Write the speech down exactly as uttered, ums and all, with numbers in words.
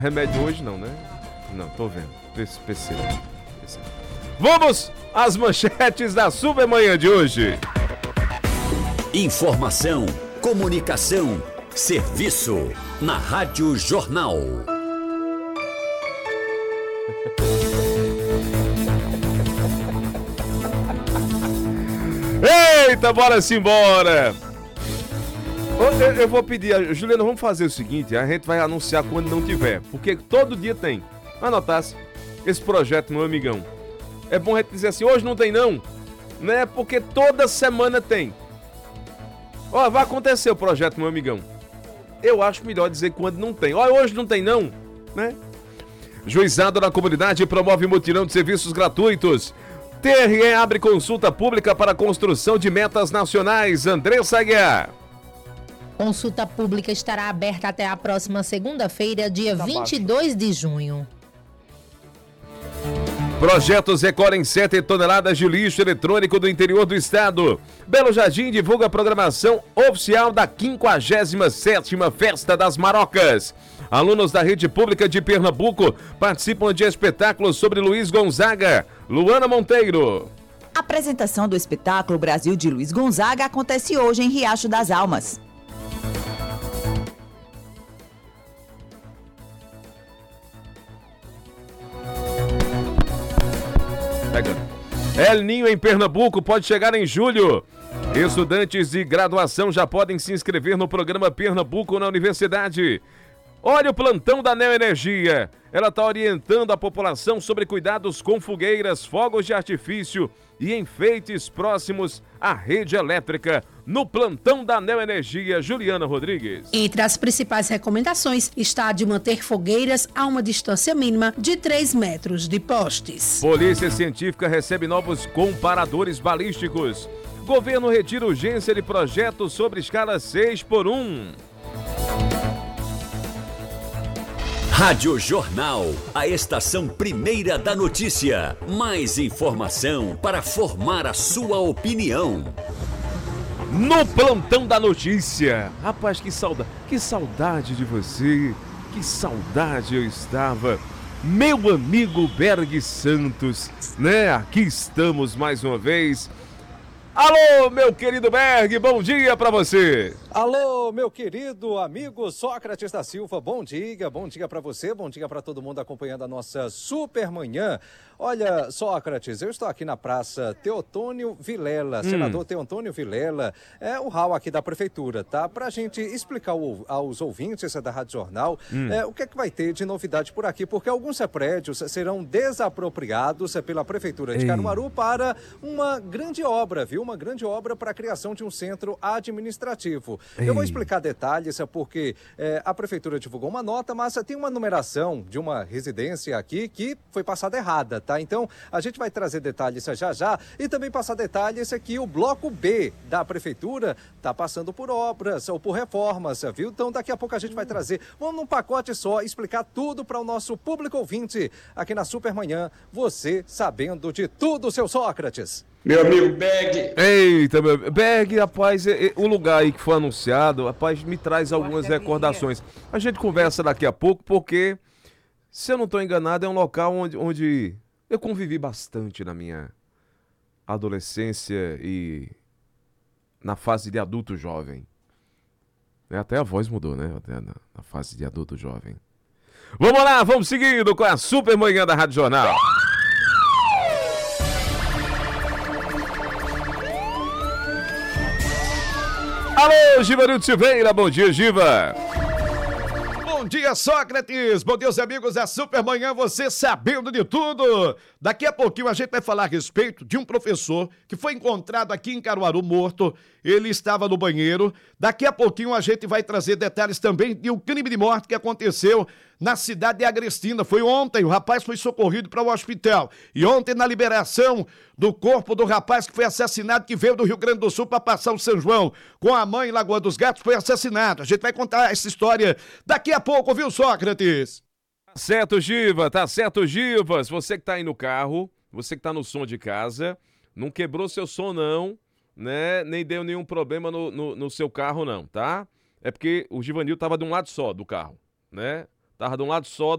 Remédio hoje não, né? Não, tô vendo. Percebo. Vamos às manchetes da Supermanhã de hoje. Informação, comunicação, serviço. Na Rádio Jornal. Eita, bora-se embora! Eu, eu vou pedir, Juliano, vamos fazer o seguinte, a gente vai anunciar quando não tiver, porque todo dia tem. Anotasse esse projeto, meu amigão. É bom a gente dizer assim, hoje não tem não, né? Porque toda semana tem. Ó, vai acontecer o projeto, meu amigão. Eu acho melhor dizer quando não tem. Ó, hoje não tem não, né? Juizado da Comunidade promove mutirão de serviços gratuitos. T R E abre consulta pública para a construção de metas nacionais. Andressa Aguiar. Consulta pública estará aberta até a próxima segunda-feira, dia vinte e dois de junho. Projetos recolhem sete toneladas de lixo eletrônico do interior do estado. Belo Jardim divulga a programação oficial da quinquagésima sétima Festa das Marocas. Alunos da rede pública de Pernambuco participam de espetáculos sobre Luiz Gonzaga. Luana Monteiro. A apresentação do espetáculo Brasil de Luiz Gonzaga acontece hoje em Riacho das Almas. El Ninho em Pernambuco pode chegar em julho. Estudantes de graduação já podem se inscrever no programa Pernambuco na universidade. Olha o plantão da Neoenergia. Ela está orientando a população sobre cuidados com fogueiras, fogos de artifício e enfeites próximos à rede elétrica. No plantão da Neoenergia, Juliana Rodrigues. Entre as principais recomendações está a de manter fogueiras a uma distância mínima de três metros de postes. Polícia Científica recebe novos comparadores balísticos. Governo retira urgência de projeto sobre escala seis por um. Rádio Jornal, a estação primeira da notícia. Mais informação para formar a sua opinião. No plantão da notícia. Rapaz, que saudade, que saudade de você. Que saudade eu estava. Meu amigo Berg Santos, né? Aqui estamos mais uma vez. Alô, meu querido Berg, bom dia pra você. Alô, meu querido amigo Sócrates da Silva, bom dia, bom dia para você, bom dia para todo mundo acompanhando a nossa Supermanhã. Olha, Sócrates, eu estou aqui na Praça Teotônio Vilela, hum. senador Teotônio Vilela, é o hall aqui da Prefeitura, tá? Pra gente explicar ao, aos ouvintes da Rádio Jornal hum. é, o que é que vai ter de novidade por aqui, porque alguns prédios serão desapropriados pela Prefeitura de Ei. Caruaru para uma grande obra, viu? Uma grande obra para a criação de um centro administrativo. Ei. Eu vou explicar detalhes, porque é, a Prefeitura divulgou uma nota, mas tem uma numeração de uma residência aqui que foi passada errada, tá? Então, a gente vai trazer detalhes já já e também passar detalhes que o bloco B da Prefeitura está passando por obras ou por reformas, viu? Então, daqui a pouco a gente vai trazer, vamos num pacote só, explicar tudo para o nosso público ouvinte aqui na Supermanhã, você sabendo de tudo, seu Sócrates. Meu amigo Berg. Eita, meu Berg, rapaz, é, é, o lugar aí que foi anunciado, rapaz, me traz algumas recordações. A gente conversa daqui a pouco, porque, se eu não estou enganado, é um local onde, onde eu convivi bastante na minha adolescência e na fase de adulto jovem. Até a voz mudou, né? Até na, na fase de adulto jovem. Vamos lá, vamos seguindo com a Supermanhã da Rádio Jornal. Alô, Givanildo Silveira, bom dia, Giva. Bom dia, Sócrates, bom dia, os amigos da Supermanhã, você sabendo de tudo. Daqui a pouquinho a gente vai falar a respeito de um professor que foi encontrado aqui em Caruaru morto, ele estava no banheiro. Daqui a pouquinho a gente vai trazer detalhes também de um crime de morte que aconteceu na cidade de Agrestina. Foi ontem, o rapaz foi socorrido para o hospital. E ontem, na liberação do corpo do rapaz que foi assassinado, que veio do Rio Grande do Sul para passar o São João com a mãe em Lagoa dos Gatos, foi assassinado. A gente vai contar essa história daqui a pouco, viu, Sócrates? Tá certo, Giva, tá certo, Givas. Você que tá aí no carro, você que tá no som de casa, não quebrou seu som não, né? Nem deu nenhum problema no, no, no seu carro não, tá? É porque o Givanil tava de um lado só do carro, né? Tava de um lado só